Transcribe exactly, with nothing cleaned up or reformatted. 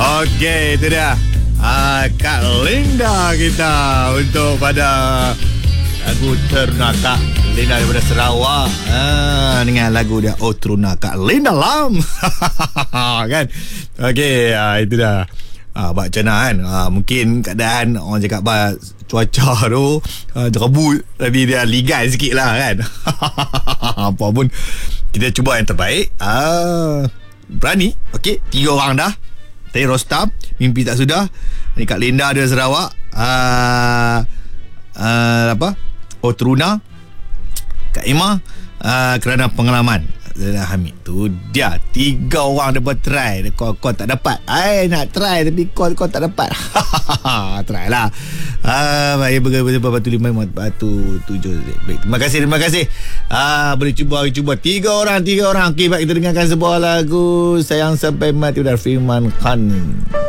Okey, itu dia. Ah, Kak Linda kita untuk pada lagu Teruna Kak Linda daripada Sarawak. Ah, dengan lagu dia Oh Teruna Kak Linda Lam. Kan? Okey, ah, itu dah. Ah, bak macam mana kan? Ah, mungkin keadaan orang cakap bah, cuaca tu ah, jerebut, tapi dia ligat sikit lah kan. Apa pun kita cuba yang terbaik. Ah, berani. Okey, tiga orang dah. Tadi Rostam, Mimpi Tak Sudah. Ni Kak Linda dari Sarawak. Uh, uh, apa? Oh Teruna. Kak Ima. Uh, kerana pengalaman. Dan Hamid. Tu dia. Tiga orang dapat try. Kau, kau tak dapat. Ay, nak try tapi kau, kau tak dapat. Try lah. Uh, baik, berapa batu lima, batu tujuh. Baik, terima kasih, terima kasih. Ah, boleh cuba, cuba. Tiga orang, tiga orang. Okey, baik, kita dengarkan sebuah lagu Sayang Sampai Mati dari Firman Khan.